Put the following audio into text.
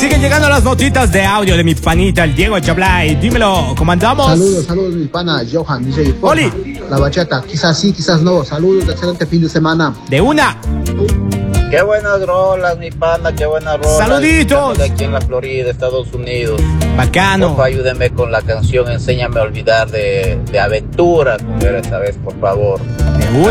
siguen llegando las notitas de audio de mi panita, el Diego Chablay. Dímelo, ¿cómo andamos? Saludos, mi pana, Johan, DJ Forma. Oli. La bachata, quizás sí, quizás no. Saludos, excelente fin de semana. De una. Qué buenas rolas, mi pana, qué buenas rolas. Saluditos. De aquí en la Florida, Estados Unidos. Bacano. Porfa, ayúdenme con la canción Enséñame a olvidar de Aventura. Con esta vez, por favor. De una.